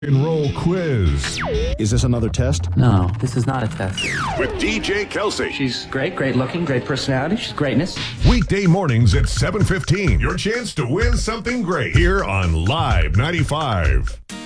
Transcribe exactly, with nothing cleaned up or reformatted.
and roll quiz Is this another test? No, this is not a test. with D J Kelsey. She's great, great looking, great personality. She's greatness. Weekday mornings at seven fifteen. Your chance to win something great here on Live ninety-five.